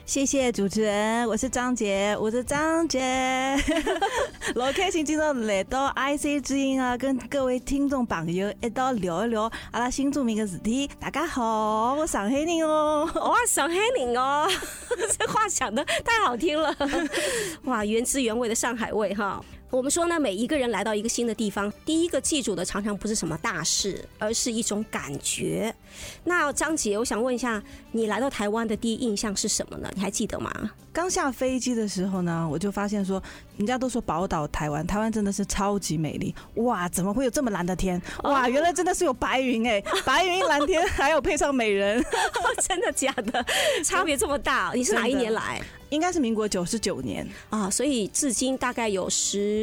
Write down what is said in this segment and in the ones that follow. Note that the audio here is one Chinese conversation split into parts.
谢谢主持人，我是张杰，我是张杰。老开心今天来到 IC 之音啊，跟各位听众朋友一道聊一聊阿拉新著名的事体。大家好，我上海人哦。 哇，上海人哦，这话讲得太好听了。哇，原汁原味的上海味哈。我们说呢，每一个人来到一个新的地方，第一个记住的常常不是什么大事，而是一种感觉。那张杰，我想问一下，你来到台湾的第一印象是什么呢？你还记得吗？ 刚下飞机的时候呢，我就发现说，人家都说宝岛台湾，台湾真的是超级美丽。哇，怎么会有这么蓝的天？哇，原来真的是有白云哎，白云蓝天，还有配上美人。 真的假的？差别这么大？你是哪一年来？ 应该是民国99年啊，所以至今大概有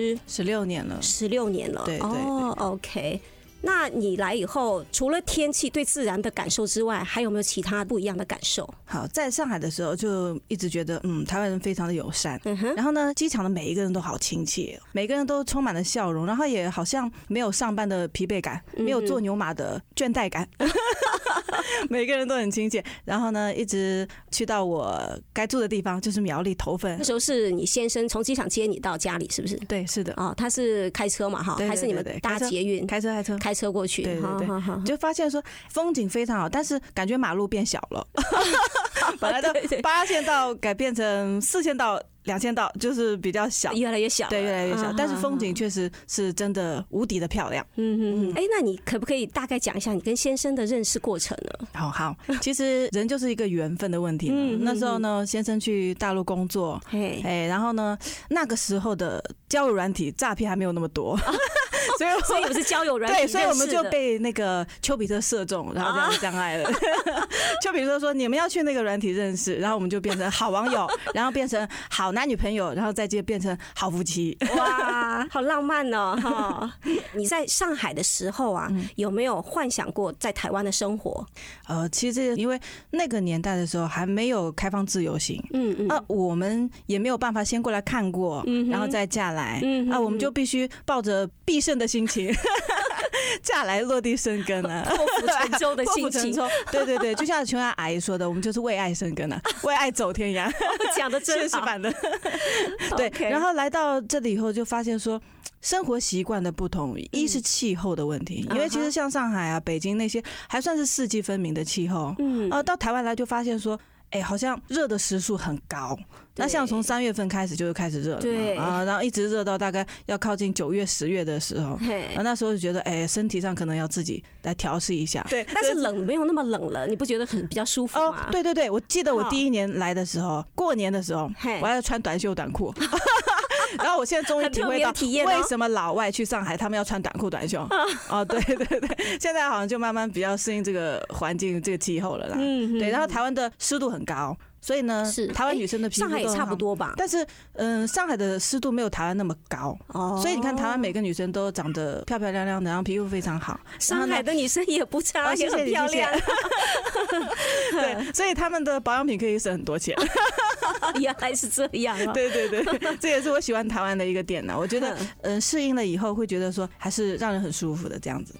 16年了。 16年了， 对对对。 哦 ，OK。那你来以后，除了天气对自然的感受之外，还有没有其他不一样的感受？ 好，在上海的时候就一直觉得，台湾人非常的友善。然后呢，机场的每一个人都好亲切，每个人都充满了笑容，然后也好像没有上班的疲惫感，没有坐牛马的倦怠感。每个人都很亲切。然后呢，一直去到我该住的地方，就是苗栗头份。 那时候是你先生从机场接你到家里，是不是？ 对，是的。 哦，他是开车嘛，哈，还是你们搭捷运？ 开车过去。对对对，就发现说风景非常好，但是感觉马路变小了。本来的8线道改变成4线道。2000道就是比较小， 越来越小， 对，越来越小。但是风景确实是真的无敌的漂亮。 那你可不可以大概讲一下你跟先生的认识过程呢？ 好，其实人就是一个缘分的问题嘛。那时候呢，先生去大陆工作，然后呢，那个时候的交友软体诈骗还没有那么多。 所以我是交友软体认识的。 对，所以我们就被那个丘比特射中，然后这样相爱了。丘比特说你们要去那个软体认识，然后我们就变成好网友，然后变成好男女朋友，然后再接变成好夫妻。 哇，好浪漫哦！你在上海的时候啊，有没有幻想过在台湾的生活？ 其实因为那个年代的时候还没有开放自由行，我们也没有办法先过来看过，然后再嫁来，我们就必须抱着必胜的心情嫁来落地生根啊， 破釜沉舟的心情。 对对对，就像琼瑶阿姨说的，我们就是为爱生根啊，为爱走天涯。 讲的真好， 现实版的。对，然后来到这里以后，就发现说生活习惯的不同，一是气候的问题，因为其实像上海啊、北京那些还算是四季分明的气候，到台湾来就发现说，好像热的时数很高。那像从3月份开始就开始热了， 对然后一直热到大概要靠近9月、10月的时候，那时候就觉得，身体上可能要自己来调试一下。 对，但是冷没有那么冷了，你不觉得很比较舒服吗？ 对对对，我记得我第1年来的时候，过年的时候，我还要穿短袖短裤。然后我现在终于体会到为什么老外去上海他们要穿短裤短袖。对对对，现在好像就慢慢比较适应这个环境、这个气候了啦。对，然后台湾的湿度很高。所以呢，台湾女生的皮肤都很好， 上海也差不多吧。 但是，上海的湿度没有台湾那么高，所以你看台湾每个女生都长得漂漂亮亮的，然后皮肤非常好。 上海的女生也不差，也很漂亮。 对，所以他们的保养品可以省很多钱。 原来是这样啊！ 对对对，这也是我喜欢台湾的一个点呢。我觉得，适应了以后会觉得说，还是让人很舒服的这样子。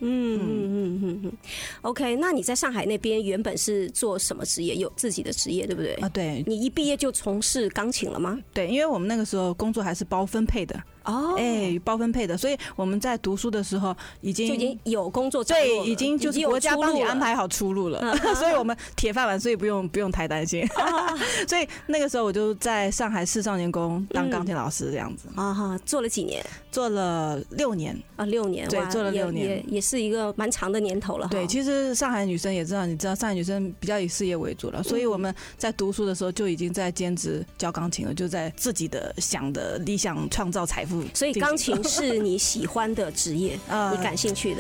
OK， 那你在上海那边原本是做什么职业？有自己的职业，对不对？ 对， 你一毕业就从事钢琴了吗？ 对，因为我们那个时候工作还是包分配的。包分配的，所以我们在读书的时候就已经有工作， 对，已经就是国家帮你安排好出路了，所以我们铁饭碗，所以不用太担心。所以那个时候我就在上海市少年宫当钢琴老师这样子。 做了几年？ 做了6年。 6年， 对，做了6年， 也是一个蛮长的年头了。 对，其实上海女生也知道，上海女生比较以事业为主了，所以我们在读书的时候就已经在兼职教钢琴了，就在自己的想的理想创造财富。 所以钢琴是你喜欢的职业，你感兴趣的。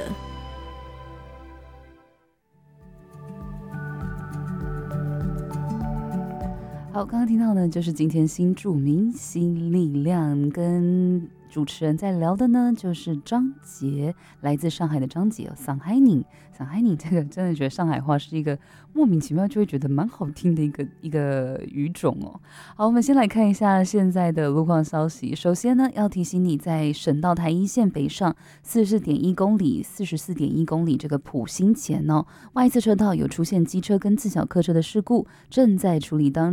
好，刚刚听到呢，就是今天新著名新力量跟主持人在聊的呢，就是张杰，来自上海的张杰，上海人。上海人这个真的觉得上海话是一个莫名其妙就会觉得蛮好听的一个语种哦。好，我们先来看一下现在的路况消息。首先呢，要提醒你在省道台一线北上44.1公里、44.1公里这个埔心前哦，外侧车道有出现机车跟自小客车的事故，正在处理当中。